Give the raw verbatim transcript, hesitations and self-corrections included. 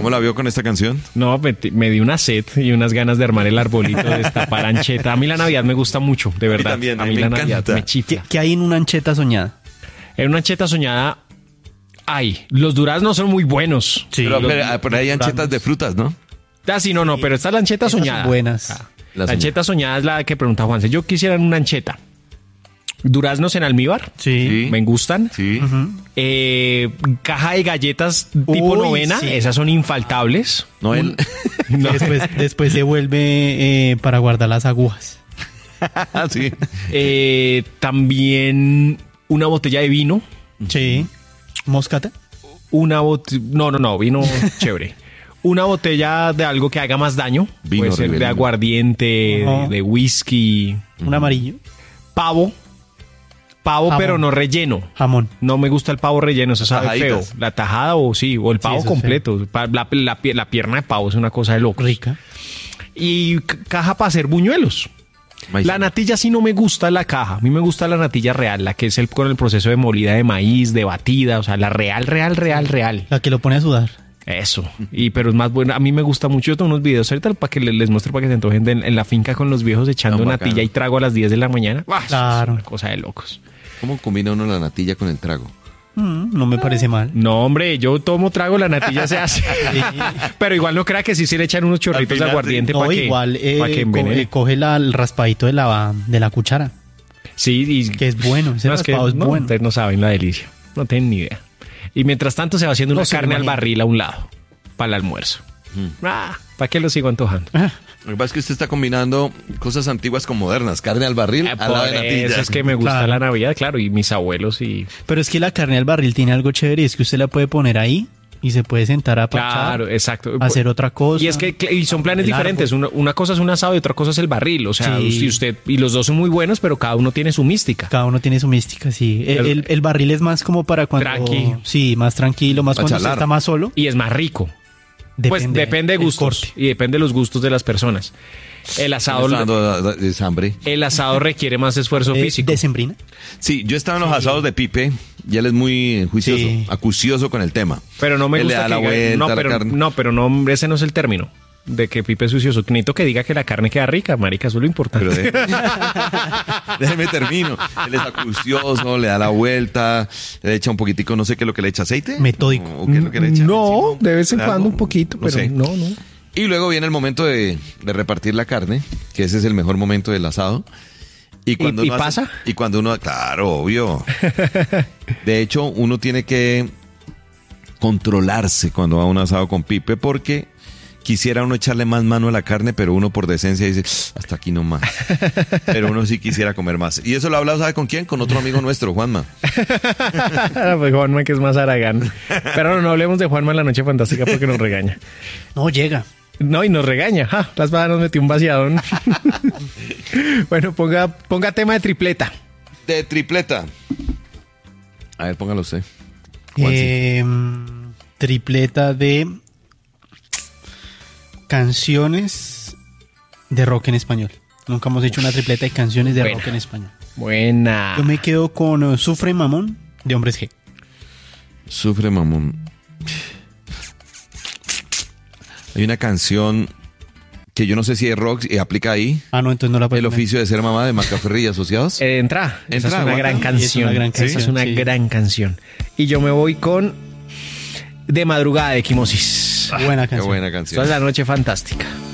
¿Cómo la vio con esta canción? No, me, me di una sed y unas ganas de armar el arbolito, de destapar ancheta. A mí la Navidad me gusta mucho, de verdad. A mí también, a a mí mí me la Navidad encanta. me chifla. ¿Qué, qué hay en una ancheta soñada? En una ancheta soñada, ay, los duraznos son muy buenos. Sí. pero, los- pero, pero hay anchetas de frutas, ¿no? Ah, sí, no, no, pero esta es la ancheta Esas son soñada. buenas. Ah, La la ancheta soñada es la que pregunta Juanse. Yo quisiera una ancheta. Duraznos en almíbar, Sí. Sí. me gustan. Sí. Eh, caja de galletas tipo Uy, novena, sí. esas son infaltables. No, el... No. Después, después se vuelve eh, para guardar las agujas. sí. Eh, también una botella de vino. Sí. ¿Moscata? Una botella... No, no, no, vino chévere. Una botella de algo que haga más daño. Vino Puede ser de Riverino. aguardiente, Ajá. de whisky. Un amarillo. Pavo. Pavo, Jamón. pero no relleno. Jamón. No me gusta el pavo relleno, eso sabe feo. Tajaditas. La tajada o sí, o el pavo eso es completo. Pa- La, la, pie- la pierna de pavo es una cosa de loco. Rica. Y c- caja para hacer buñuelos. Maíz. La natilla sí no me gusta la caja. A mí me gusta la natilla real, la que es el con el proceso de molida de maíz, de batida, o sea, la real, real, real, real. La que lo pone a sudar. Eso. Y pero es más buena. A mí me gusta mucho. Yo tengo unos videos ahorita para que le- les muestre para que se antojen de- en, en la finca con los viejos echando Tan natilla bacano. y trago a las diez de la mañana. ¡Ah! Eso Claro. Es una cosa de locos. ¿Cómo combina uno la natilla con el trago? Mm, no me parece mal. No, hombre, yo tomo trago, la natilla se hace. Pero igual no crea que sí se le echan unos chorritos Al final, de aguardiente No, para que, igual eh, pa' que co- envenene. eh, coge la- el raspadito de la, de la cuchara. Sí, y Que es bueno. Ese no, es que raspado es no, bueno. ustedes no saben la delicia. No tienen ni idea. Y mientras tanto se va haciendo No una se lo carne al imagino. barril a un lado para el almuerzo. Ah, ¿para qué lo sigo antojando? Lo que pasa es que usted está combinando cosas antiguas con modernas. Carne al barril Eh, al lado de por natilla. eso es que me gusta Claro. la Navidad, claro, y mis abuelos y... Pero es que la carne al barril tiene algo chévere y es que usted la puede poner ahí y se puede sentar a parchar, Claro, exacto. hacer otra cosa. Y es que cl- y son planes El diferentes. Una, una cosa es un asado y otra cosa es el barril. O sea, Sí. si usted y los dos son muy buenos, pero cada uno tiene su mística. Cada uno tiene su mística, sí. El, El- el- el barril es más como para cuando... Tranqui. Sí, más tranquilo, más Pa' cuando usted charlar. está más solo. Y es más rico. pues depende de el gustos corte. y depende de los gustos de las personas. El Me asado, está dando de- de hambre. el asado requiere más esfuerzo Eh, físico. ¿Decembrina? Sí, yo estaba en los asados de Pipe y él es muy juicioso, Sí. acucioso con el tema. Pero no me Él le gusta da que la diga- vuelta no, a la pero carne. no, pero no, ese no es el término de que Pipe es sucioso. Necesito que diga que la carne queda rica, marica, eso es lo importante. Pero de- déjeme termino. Él es acucioso, le da la vuelta, le echa un poquitico, no sé qué es lo que le echa, aceite. Metódico. ¿O qué es lo que le echa? No, encima? de vez en ¿Algo? cuando un poquito, No pero sé. no, no. Y luego viene el momento de, de repartir la carne, que ese es el mejor momento del asado. Y cuando ¿Y- uno y hace- pasa? y cuando uno, claro, obvio. De hecho, uno tiene que controlarse cuando va a un asado con Pipe, porque quisiera uno echarle más mano a la carne, pero uno por decencia dice, hasta aquí no más. Pero uno sí quisiera comer más. Y eso lo ha hablado, ¿sabe con quién? Con otro amigo nuestro, Juanma. Pues Juanma, que es más aragán. Pero no, no hablemos de Juanma en la noche fantástica porque nos regaña. No, llega. No, y nos regaña. Ja, las bajas nos metió un vaciadón. Bueno, ponga, ponga tema de tripleta. De tripleta. A ver, póngalo usted. Juansi. Eh, tripleta de canciones de rock en español. Nunca hemos hecho una tripleta de canciones de Buena. rock en español. Buena. Yo me quedo con uh, Sufre Mamón de Hombres G. Sufre mamón. Hay una canción que yo no sé si es rock y aplica ahí. Ah, no, entonces no la puedo El poner. oficio de ser mamá de Macaferri y Asociados. Eh, entra. Esa Entra, es una aguanta. gran Sí, es canción. una gran Esa es canción, una sí. gran canción. Y yo me voy con De Madrugada de Quimosis. Buena Qué canción. buena Toda canción. la noche fantástica.